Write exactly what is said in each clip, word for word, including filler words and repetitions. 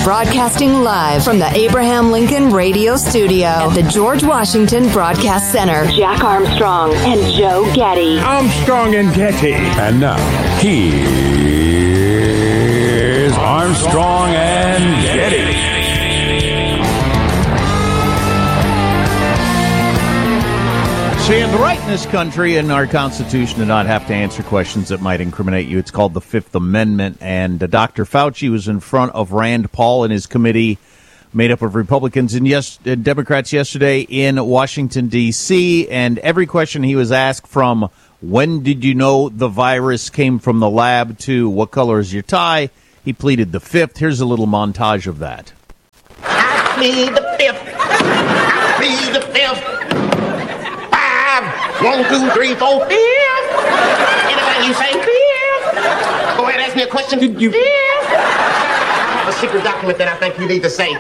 Broadcasting live from the Abraham Lincoln Radio Studio at the George Washington Broadcast Center. Jack Armstrong and Joe Getty. Armstrong and Getty. And now, here's Armstrong and Getty. See, and the right in this country and our Constitution do not have to answer questions that might incriminate you. It's called the Fifth Amendment. And uh, Doctor Fauci was in front of Rand Paul and his committee made up of Republicans and, yes, and Democrats yesterday in Washington, D C. And every question he was asked, from when did you know the virus came from the lab to what color is your tie, he pleaded the fifth. Here's a little montage of that. I plead the fifth. I plead the fifth. One, two, three, four, fifth. Anything you say, fifth. Go ahead, ask me a question. Did you? Fifth. I have a secret document that I think you need to say.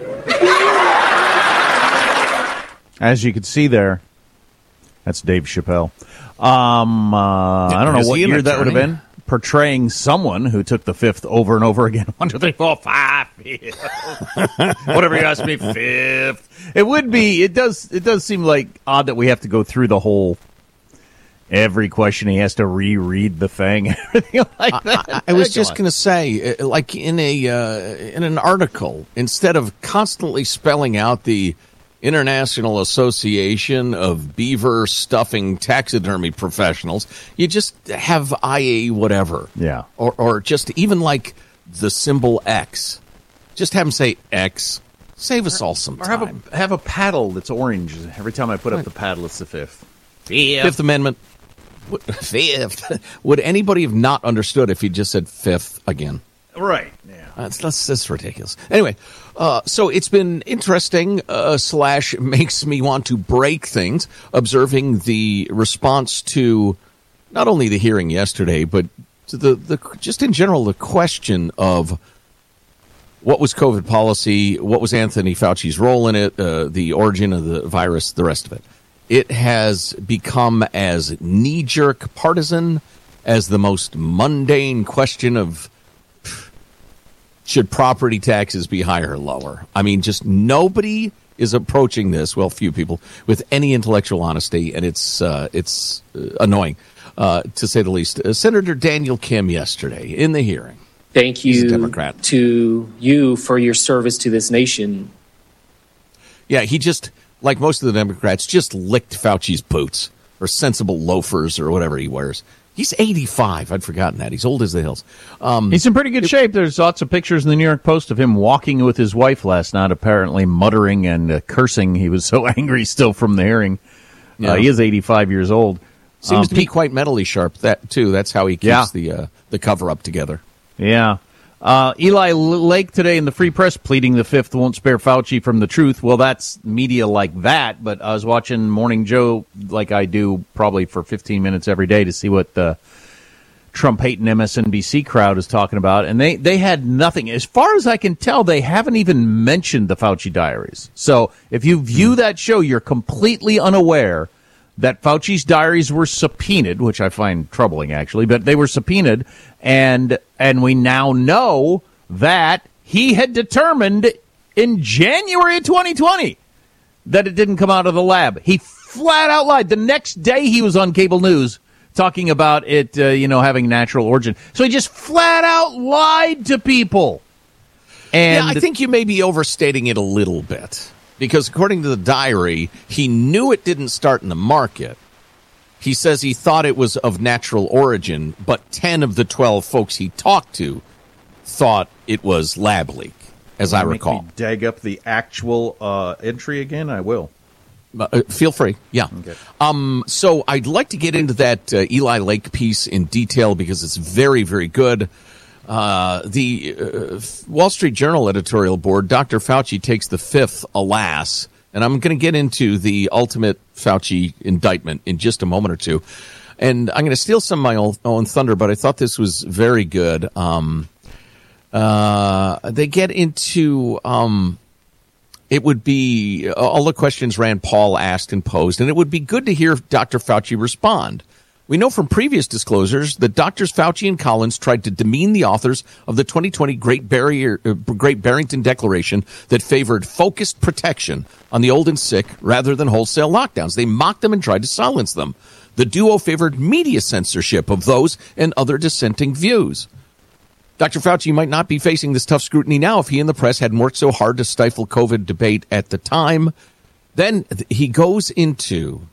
As you can see there, that's Dave Chappelle. Um, uh, I don't know what year that would have been. Portraying someone who took the fifth over and over again. One, two, three, four, five, fifth. Whatever you ask me, fifth. It would be. It does. It does seem like odd that we have to go through the whole. Every question he has to reread the thing, everything like that. I, I was just going to say, like in a uh, in an article, instead of constantly spelling out the International Association of Beaver Stuffing Taxidermy Professionals, you just have I A whatever. Yeah. Or or just even like the symbol X. Just have them say X. Save us all some or time. Or have a, have a paddle that's orange. Every time I put up the paddle, it's the fifth. Fifth. Fifth Amendment. Fifth. Would anybody have not understood if he just said fifth again? Right. Yeah. That's, that's, that's ridiculous. Anyway, uh, so it's been interesting, uh, slash makes me want to break things, observing the response to not only the hearing yesterday, but to the, the just in general, the question of what was COVID policy, what was Anthony Fauci's role in it, uh, the origin of the virus, the rest of it. It has become as knee-jerk partisan as the most mundane question of should property taxes be higher or lower. I mean, just nobody is approaching this, well, few people, with any intellectual honesty, and it's uh, it's uh, annoying, uh, to say the least. Uh, Senator Daniel Kim yesterday in the hearing. Thank you to you for your service to this nation. Yeah, he just, like most of the Democrats, just licked Fauci's boots, or sensible loafers, or whatever he wears. He's eighty-five. I'd forgotten that. He's old as the hills. Um, He's in pretty good it, shape. There's lots of pictures in the New York Post of him walking with his wife last night, apparently muttering and uh, cursing. He was so angry still from the hearing. Yeah. Uh, he is eighty-five years old. Seems um, to be he, quite mentally sharp, that too. That's how he keeps yeah. the uh, the cover-up together. Yeah. Uh, Eli Lake today in the Free Press pleading the fifth won't spare Fauci from the truth. Well, that's media like that, but I was watching Morning Joe like I do probably for fifteen minutes every day to see what the Trump-hating M S N B C crowd is talking about, and they, they had nothing. As far as I can tell, they haven't even mentioned the Fauci diaries. So if you view that show, you're completely unaware that Fauci's diaries were subpoenaed, which I find troubling, actually, but they were subpoenaed, and and we now know that he had determined in January of twenty twenty that it didn't come out of the lab. He flat out lied. The next day he was on cable news talking about it, uh, you know, having natural origin. So he just flat out lied to people. And yeah, I think you may be overstating it a little bit. Because according to the diary, he knew it didn't start in the market. He says he thought it was of natural origin, but ten of the twelve folks he talked to thought it was lab leak, as I recall. Make me dig up the actual uh, entry again? I will. Uh, feel free, yeah. Okay. Um, so I'd like to get into that uh, Eli Lake piece in detail because it's very, very good. Uh, the uh, Wall Street Journal editorial board, Doctor Fauci takes the fifth, alas, and I'm going to get into the ultimate Fauci indictment in just a moment or two. And I'm going to steal some of my own, own thunder, but I thought this was very good. Um, uh, they get into, um, it would be all the questions Rand Paul asked and posed, and it would be good to hear Doctor Fauci respond. We know from previous disclosures that Doctors Fauci and Collins tried to demean the authors of the twenty twenty Great Barrier, uh, Great Barrington Declaration that favored focused protection on the old and sick rather than wholesale lockdowns. They mocked them and tried to silence them. The duo favored media censorship of those and other dissenting views. Doctor Fauci might not be facing this tough scrutiny now if he and the press hadn't worked so hard to stifle COVID debate at the time. Then he goes into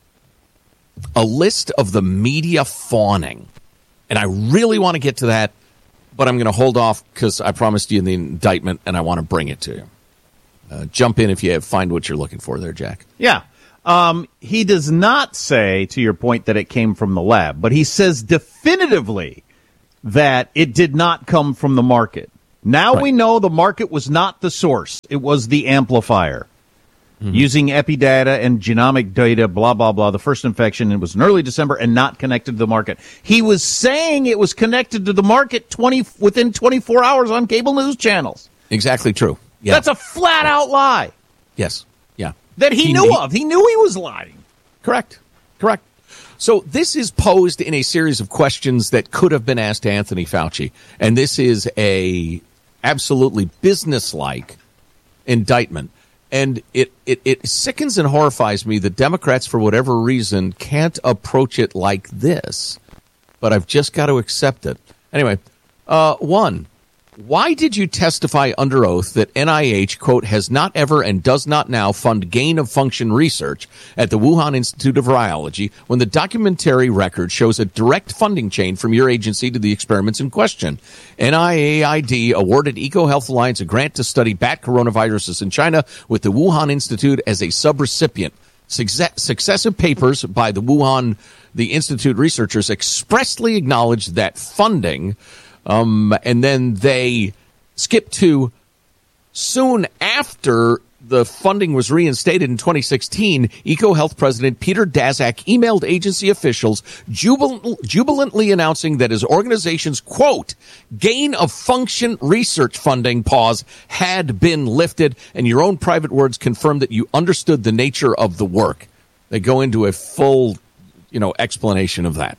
a list of the media fawning. And I really want to get to that, but I'm going to hold off because I promised you the indictment and I want to bring it to you. Uh, jump in if you find what you're looking for there, Jack. Yeah. Um, he does not say, to your point, that it came from the lab, but he says definitively that it did not come from the market. Now right. we know the market was not the source. It was the amplifier. Mm-hmm. Using epidata and genomic data, blah, blah, blah. The first infection, it was in early December and not connected to the market. He was saying it was connected to the market twenty within twenty-four hours on cable news channels. Exactly true. Yeah. That's a flat-out lie. Yes. Yeah. That he, he knew he, of. He knew he was lying. Correct. Correct. So this is posed in a series of questions that could have been asked to Anthony Fauci. And this is a absolutely businesslike indictment. And it, it, it sickens and horrifies me that Democrats, for whatever reason, can't approach it like this. But I've just got to accept it. Anyway, uh, one, why did you testify under oath that N I H, quote, has not ever and does not now fund gain-of-function research at the Wuhan Institute of Virology when the documentary record shows a direct funding chain from your agency to the experiments in question? N I A I D awarded EcoHealth Alliance a grant to study bat coronaviruses in China with the Wuhan Institute as a subrecipient. Success- successive papers by the Wuhan, the Institute researchers expressly acknowledged that funding. Um, and then they skip to soon after the funding was reinstated in twenty sixteen, EcoHealth President Peter Daszak emailed agency officials jubil- jubilantly announcing that his organization's, quote, gain-of-function research funding pause had been lifted, and your own private words confirmed that you understood the nature of the work. They go into a full, you know, explanation of that.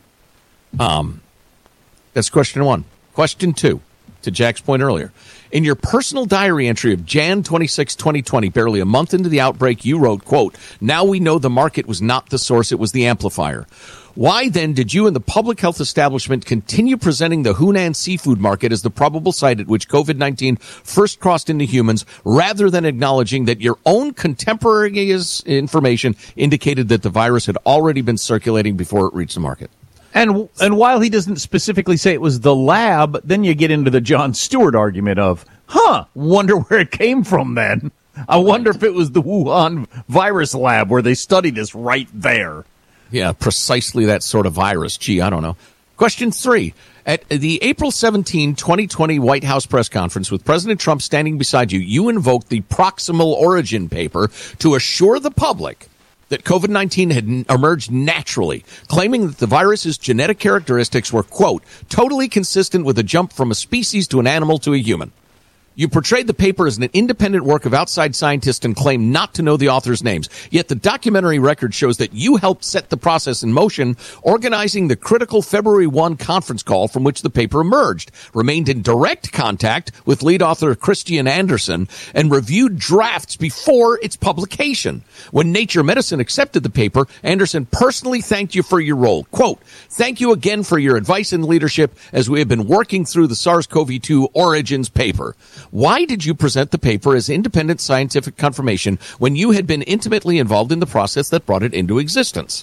Um, that's question one. Question two, to Jack's point earlier. In your personal diary entry of January twenty-sixth, twenty twenty, barely a month into the outbreak, you wrote, quote, now we know the market was not the source, it was the amplifier. Why then did you and the public health establishment continue presenting the Hunan seafood market as the probable site at which COVID nineteen first crossed into humans, rather than acknowledging that your own contemporaneous information indicated that the virus had already been circulating before it reached the market? And and while he doesn't specifically say it was the lab, then you get into the Jon Stewart argument of, huh, wonder where it came from then. I wonder if it was the Wuhan virus lab where they studied this right there. Yeah, precisely that sort of virus. Gee, I don't know. Question three. At the April seventeenth, twenty twenty White House press conference with President Trump standing beside you, you invoked the Proximal Origin paper to assure the public that COVID nineteen had n- emerged naturally, claiming that the virus's genetic characteristics were, quote, totally consistent with a jump from a species to an animal to a human. You portrayed the paper as an independent work of outside scientists and claimed not to know the authors' names. Yet the documentary record shows that you helped set the process in motion, organizing the critical February first conference call from which the paper emerged, remained in direct contact with lead author Christian Andersen, and reviewed drafts before its publication. When Nature Medicine accepted the paper, Andersen personally thanked you for your role. Quote, thank you again for your advice and leadership as we have been working through the SARS-C o V two Origins paper. Why did you present the paper as independent scientific confirmation when you had been intimately involved in the process that brought it into existence?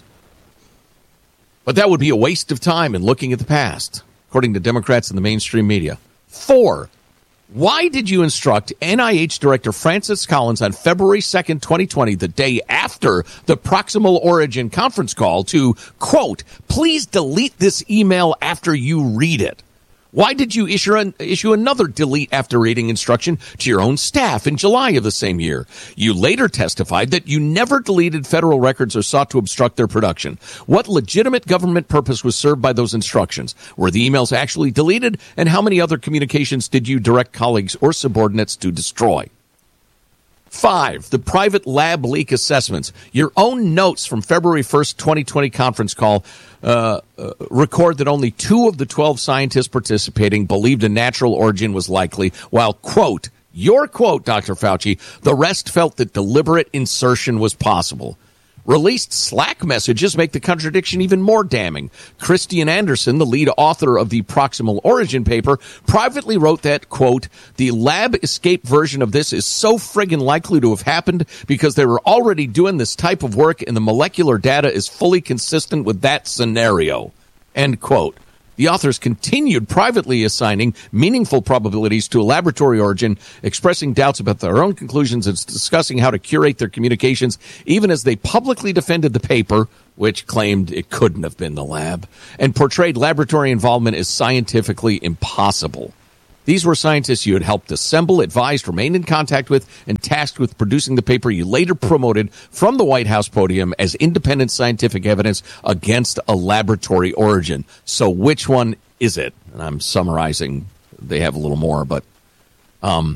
But that would be a waste of time in looking at the past, according to Democrats in the mainstream media. Four, why did you instruct N I H Director Francis Collins on February second, twenty twenty, the day after the Proximal Origin conference call, to, quote, please delete this email after you read it? Why did you issue, an, issue another delete after reading instruction to your own staff in July of the same year? You later testified that you never deleted federal records or sought to obstruct their production. What legitimate government purpose was served by those instructions? Were the emails actually deleted? And how many other communications did you direct colleagues or subordinates to destroy? Five, the private lab leak assessments. Your own notes from February first, twenty twenty conference call uh, uh, record that only two of the twelve scientists participating believed a natural origin was likely, while, quote, your quote, Doctor Fauci, the rest felt that deliberate insertion was possible. Released Slack messages make the contradiction even more damning. Christian Anderson, the lead author of the Proximal Origin paper, privately wrote that, quote, the lab escape version of this is so friggin' likely to have happened because they were already doing this type of work and the molecular data is fully consistent with that scenario, end quote. The authors continued privately assigning meaningful probabilities to a laboratory origin, expressing doubts about their own conclusions and discussing how to curate their communications, even as they publicly defended the paper, which claimed it couldn't have been the lab, and portrayed laboratory involvement as scientifically impossible. These were scientists you had helped assemble, advised, remained in contact with, and tasked with producing the paper you later promoted from the White House podium as independent scientific evidence against a laboratory origin. So which one is it? And I'm summarizing. They have a little more, but um,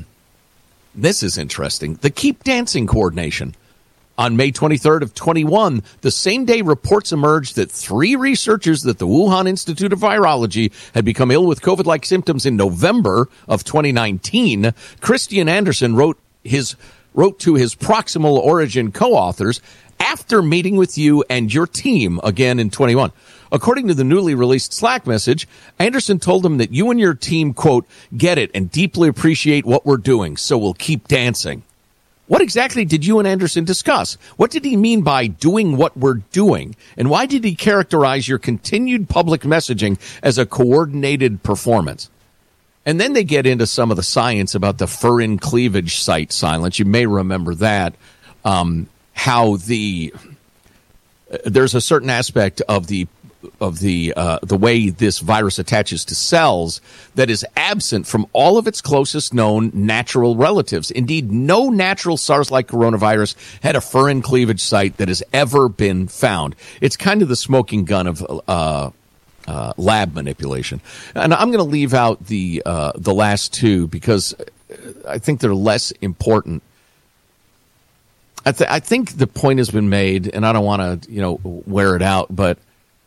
this is interesting. The Keep Dancing coordination. On May twenty-third of twenty-one, the same day reports emerged that three researchers at the Wuhan Institute of Virology had become ill with COVID-like symptoms in November of twenty nineteen. Christian Anderson wrote his wrote to his Proximal Origin co-authors after meeting with you and your team again in twenty-one. According to the newly released Slack message, Anderson told them that you and your team, quote, get it and deeply appreciate what we're doing, so we'll keep dancing. What exactly did you and Anderson discuss? What did he mean by doing what we're doing? And why did he characterize your continued public messaging as a coordinated performance? And then they get into some of the science about the furin cleavage site silence. You may remember that, um, how the uh, there's a certain aspect of the of the uh, the way this virus attaches to cells that is absent from all of its closest known natural relatives. Indeed, no natural SARS-like coronavirus had a furin cleavage site that has ever been found. It's kind of the smoking gun of uh, uh, lab manipulation. And I'm going to leave out the uh, the last two because I think they're less important. I, th- I think the point has been made, and I don't want to, you know, wear it out, but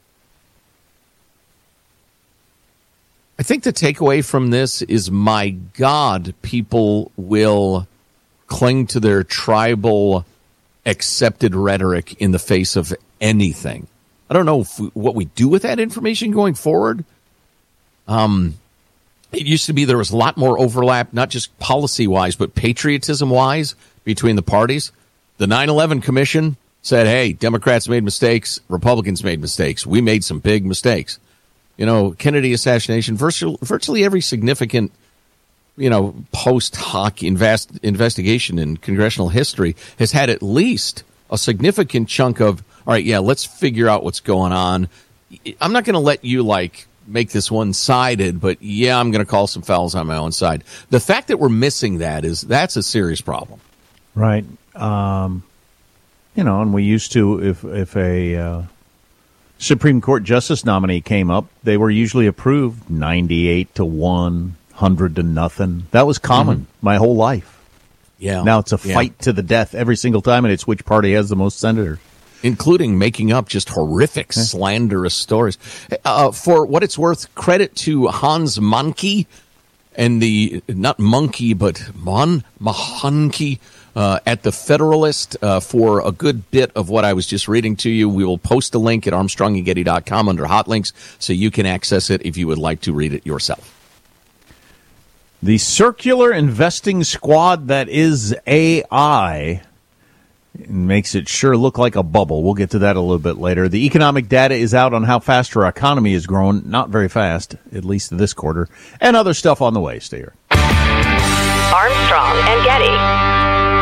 I think the takeaway from this is, my God, people will cling to their tribal accepted rhetoric in the face of anything. I don't know if we, what we do with that information going forward. Um, it used to be there was a lot more overlap, not just policy-wise, but patriotism-wise between the parties. The nine eleven Commission said, hey, Democrats made mistakes, Republicans made mistakes. We made some big mistakes. You know, Kennedy assassination, virtually, virtually every significant, you know, post hoc invest, investigation in congressional history has had at least a significant chunk of, all right, yeah, let's figure out what's going on. I'm not going to let you, like, make this one-sided, but, yeah, I'm going to call some fouls on my own side. The fact that we're missing that is, that's a serious problem. Right. Um, you know, and we used to, if, if a uh, Supreme Court justice nominee came up, they were usually approved ninety-eight to one, one hundred to nothing. That was common mm-hmm. my whole life. Yeah. Now it's a yeah. fight to the death every single time, and it's which party has the most senators. Including making up just horrific, yeah. slanderous stories. Uh, for what it's worth, credit to Hans Monkey and the, not monkey, but Mon Mahanki uh, at the Federalist uh, for a good bit of what I was just reading to you. We will post a link at armstrong and getty dot com under hot links so you can access it if you would like to read it yourself. The circular investing squad that is A I makes it sure look like a bubble. We'll get to that a little bit later. The economic data is out on how fast our economy is growing. Not very fast, at least this quarter. And other stuff on the way. Stay here. Armstrong and Getty.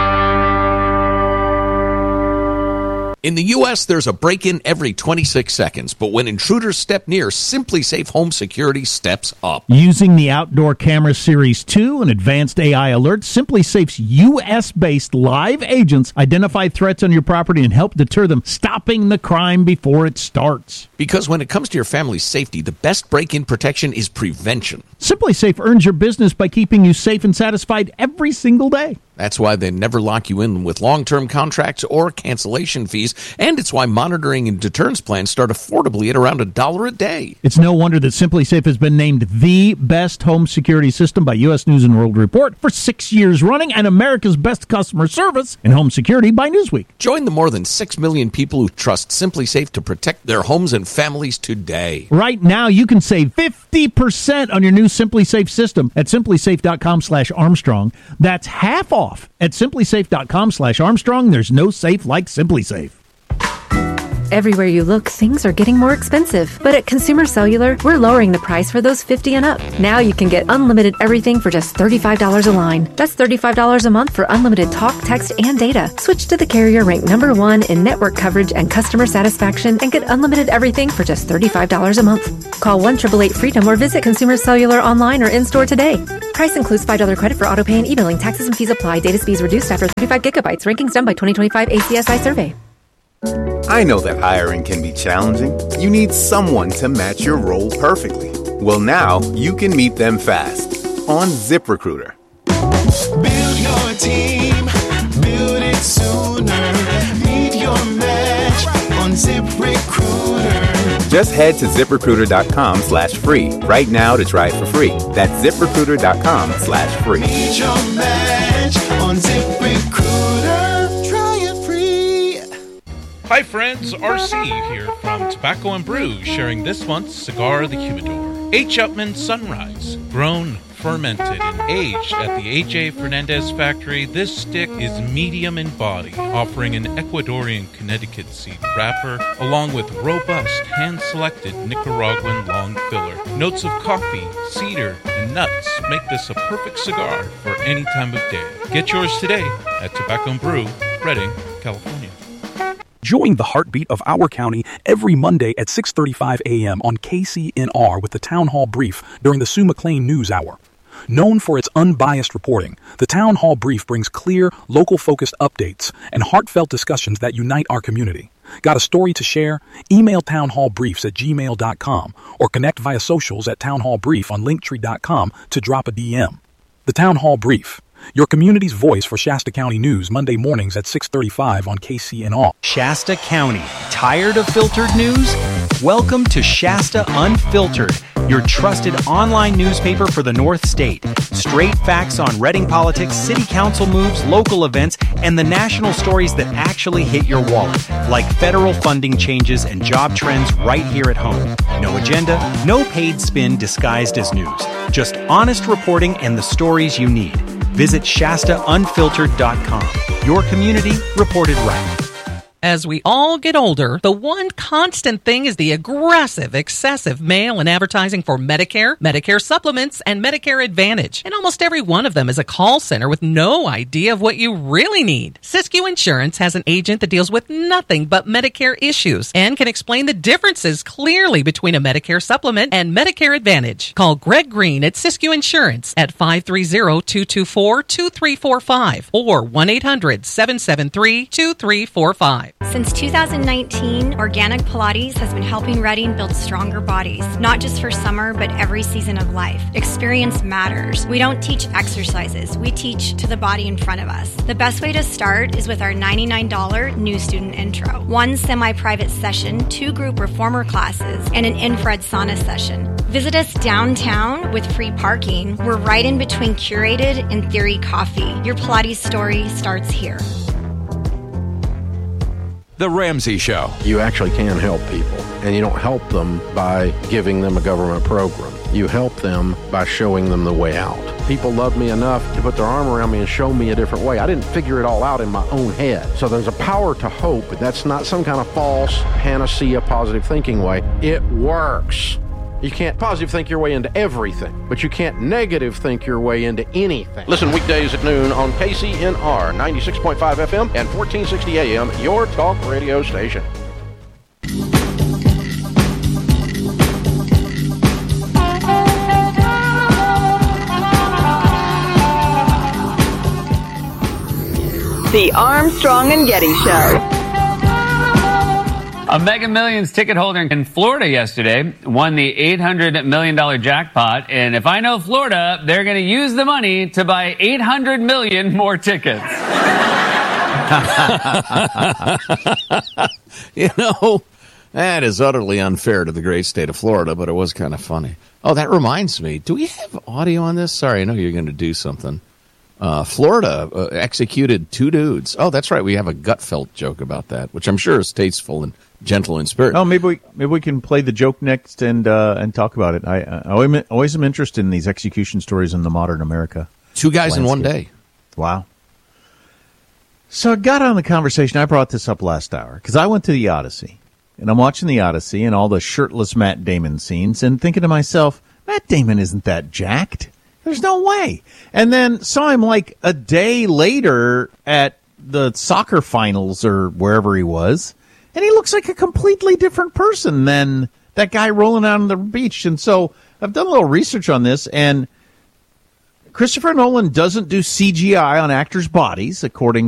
In the U S, there's a break-in every twenty-six seconds, but when intruders step near, SimpliSafe Home Security steps up. Using the Outdoor Camera Series two and advanced A I alerts, SimpliSafe's U S-based live agents identify threats on your property and help deter them, stopping the crime before it starts. Because when it comes to your family's safety, the best break-in protection is prevention. SimpliSafe earns your business by keeping you safe and satisfied every single day. That's why they never lock you in with long-term contracts or cancellation fees, and it's why monitoring and deterrence plans start affordably at around a dollar a day. It's no wonder that SimpliSafe has been named the best home security system by U S News and World Report for six years running, and America's best customer service in home security by Newsweek. Join the more than six million people who trust SimpliSafe to protect their homes and families today. Right now, you can save fifty percent on your new SimpliSafe system at simplysafe.com slash Armstrong. That's half off at simplysafe.com slash Armstrong. There's no safe like SimpliSafe. Everywhere you look, things are getting more expensive. But at Consumer Cellular, we're lowering the price for those fifty and up. Now you can get unlimited everything for just thirty-five dollars a line. That's thirty-five dollars a month for unlimited talk, text, and data. Switch to the carrier ranked number one in network coverage and customer satisfaction and get unlimited everything for just thirty-five dollars a month. Call one eight eight eight FREEDOM or visit Consumer Cellular online or in-store today. Price includes five dollars credit for auto-pay and e-billing. Taxes and fees apply. Data speeds reduced after thirty-five gigabytes. Rankings done by twenty twenty-five A C S I survey. I know that hiring can be challenging. You need someone to match your role perfectly. Well, now you can meet them fast on ZipRecruiter. Build your team, build it sooner. Meet your match on ZipRecruiter. Just head to ZipRecruiter.com slash free right now to try it for free. That's ZipRecruiter.com slash free. Meet your match on ZipRecruiter. Hi friends, R C here from Tobacco and Brew, sharing this month's Cigar of the Humidor. H. Upmann Sunrise, grown, fermented, and aged at the A J Fernandez factory, this stick is medium in body, offering an Ecuadorian Connecticut seed wrapper, along with robust, hand-selected Nicaraguan long filler. Notes of coffee, cedar, and nuts make this a perfect cigar for any time of day. Get yours today at Tobacco and Brew, Redding, California. Join the heartbeat of our county every Monday at six thirty-five a.m. on K C N R with the Town Hall Brief during the Sue McLean News Hour. Known for its unbiased reporting, the Town Hall Brief brings clear, local-focused updates and heartfelt discussions that unite our community. Got a story to share? Email townhallbriefs at gmail dot com or connect via socials at townhallbrief on linktree dot com to drop a D M. The Town Hall Brief, your community's voice for Shasta County news, Monday mornings at six thirty-five on K C N R. Shasta County. Tired of filtered news? Welcome to Shasta Unfiltered, your trusted online newspaper for the North State. Straight facts on Reading politics, city council moves, local events, and the national stories that actually hit your wallet, like federal funding changes and job trends right here at home. No agenda, no paid spin disguised as news. Just honest reporting and the stories you need. Visit Shasta Unfiltered dot com. Your community reported right. As we all get older, the one constant thing is the aggressive, excessive mail and advertising for Medicare, Medicare supplements, and Medicare Advantage. And almost every one of them is a call center with no idea of what you really need. Siskiyou Insurance has an agent that deals with nothing but Medicare issues and can explain the differences clearly between a Medicare supplement and Medicare Advantage. Call Greg Green at Siskiyou Insurance at five three zero, two two four, two three four five or one eight hundred, seven seven three, two three four five. Since two thousand nineteen, Organic Pilates has been helping Reading build stronger bodies, not just for summer, but every season of life. Experience matters. We don't teach exercises. We teach to the body in front of us. The best way to start is with our ninety-nine dollars new student intro. One semi-private session, two group reformer classes, and an infrared sauna session. Visit us downtown with free parking. We're right in between Curated and Theory Coffee. Your Pilates story starts here. The Ramsey Show. You actually can help people, and you don't help them by giving them a government program. You help them by showing them the way out. People love me enough to put their arm around me and show me a different way. I didn't figure it all out in my own head. So there's a power to hope. That's not some kind of false panacea positive thinking way. It works. You can't positive think your way into everything, but you can't negative think your way into anything. Listen weekdays at noon on K C N R ninety-six point five F M and fourteen sixty A M, your talk radio station. The Armstrong and Getty Show. A Mega Millions ticket holder in Florida yesterday won the eight hundred million dollars jackpot. And if I know Florida, they're going to use the money to buy eight hundred million more tickets. You know, that is utterly unfair to the great state of Florida, but it was kind of funny. Oh, that reminds me. Do we have audio on this? Sorry, I know you're going to do something. Uh, Florida uh, executed two dudes. Oh, that's right. We have a Gutfeld joke about that, which I'm sure is tasteful and gentle in spirit. Oh, maybe we maybe we can play the joke next and uh, and talk about it. I, I always, always am interested in these execution stories in the modern America. Two guys landscape. in one day. Wow. So I got on the conversation. I brought this up last hour because I went to the Odyssey, and I'm watching the Odyssey and all the shirtless Matt Damon scenes and thinking to myself, Matt Damon isn't that jacked. There's no way. And then saw him like a day later at the soccer finals or wherever he was, and he looks like a completely different person than that guy rolling out on the beach. And so I've done a little research on this, and Christopher Nolan doesn't do C G I on actors' bodies, according